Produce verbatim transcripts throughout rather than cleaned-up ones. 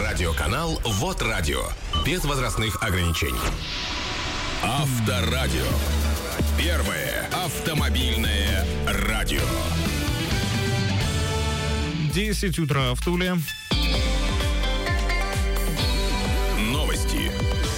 Радиоканал «Вот Радио». Без возрастных ограничений. Авторадио. Первое автомобильное радио. десять утра в Туле. Новости.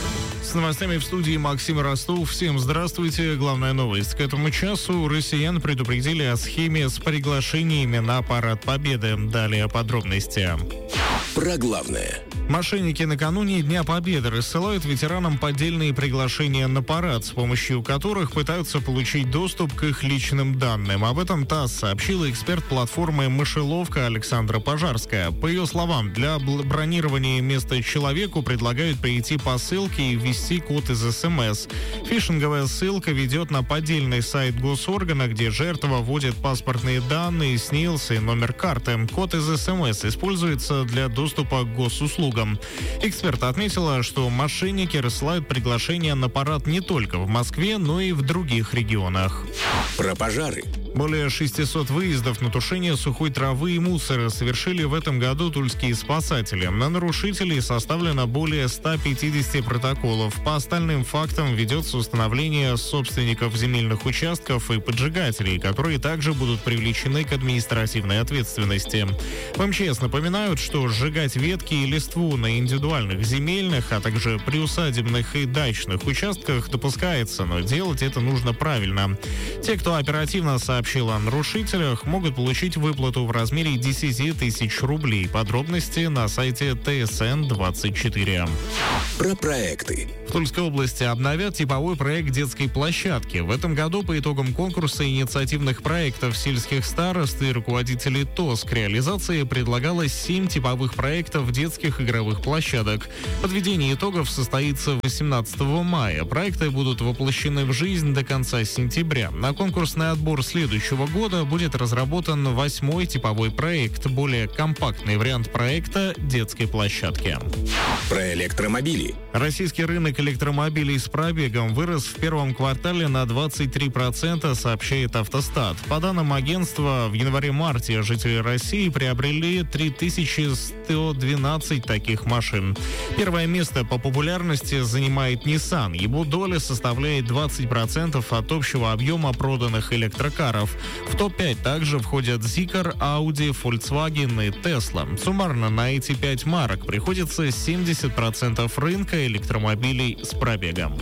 С новостями в студии Максим Ростов. Всем здравствуйте. Главная новость. К этому часу россиян предупредили о схеме с приглашениями на Парад Победы. Далее подробности. Про главное. Мошенники накануне Дня Победы рассылают ветеранам поддельные приглашения на парад, с помощью которых пытаются получить доступ к их личным данным. Об этом ТАСС сообщила эксперт платформы «Мышеловка» Александра Пожарская. По ее словам, для бронирования места человеку предлагают прийти по ссылке и ввести код из СМС. Фишинговая ссылка ведет на поддельный сайт госоргана, где жертва вводит паспортные данные, СНИЛС и номер карты. Код из СМС используется для доступа к госуслугам. Эксперт отметила, что мошенники рассылают приглашения на парад не только в Москве, но и в других регионах. Про пожары. Более шестисот выездов на тушение сухой травы и мусора совершили в этом году тульские спасатели. На нарушителей составлено более ста пятидесяти протоколов. По остальным фактам ведется установление собственников земельных участков и поджигателей, которые также будут привлечены к административной ответственности. В МЧС напоминают, что сжигать ветки и листву на индивидуальных земельных, а также приусадебных и дачных участках допускается, но делать это нужно правильно. Те, кто оперативно сообщил сообщил о нарушителях, могут получить выплату в размере десять тысяч рублей. Подробности на сайте тэ эс эн двадцать четыре. Про проекты. В Тульской области обновят типовой проект детской площадки. В этом году по итогам конкурса инициативных проектов сельских старост и руководителей ТОС к реализации предлагалось семь типовых проектов детских игровых площадок. Подведение итогов состоится восемнадцатого мая. Проекты будут воплощены в жизнь до конца сентября. На конкурсный отбор следующего года будет разработан восьмой типовой проект, более компактный вариант проекта детской площадки. Про электромобили. Российский рынок электромобилей с пробегом вырос в первом квартале на двадцать три процента, сообщает Автостат. По данным агентства, в январе-марте жители России приобрели три тысячи сто двенадцать таких машин. Первое место по популярности занимает Nissan. Его доля составляет двадцать процентов от общего объема проданных электрокаров. В топ пять также входят Zeekr, Audi, Volkswagen и Tesla. Суммарно на эти пять марок приходится семьдесят процентов рынка электромобилей с пробегом.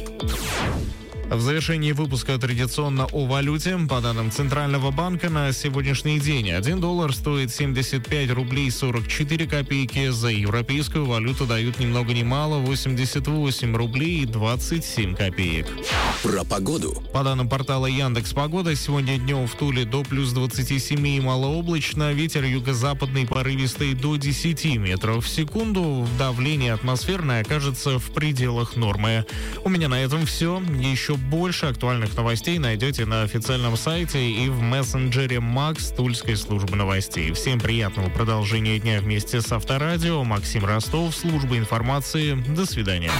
В завершении выпуска традиционно о валюте. По данным Центрального банка на сегодняшний день один доллар стоит семьдесят пять рублей сорок четыре копейки. За европейскую валюту дают ни много ни мало восемьдесят восемь рублей двадцать семь копеек. Про погоду. По данным портала Яндекс.Погода, сегодня днем в Туле до плюс двадцати семи малооблачно. Ветер юго-западный порывистый до десяти метров в секунду. Давление атмосферное окажется в пределах нормы. У меня на этом все. Еще больше актуальных новостей найдете на официальном сайте и в мессенджере Макс Тульской службы новостей. Всем приятного продолжения дня вместе с Авторадио. Максим Ростов, служба информации. До свидания.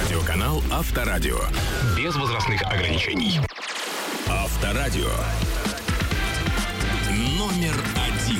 Радиоканал Авторадио. Без возрастных ограничений. Авторадио.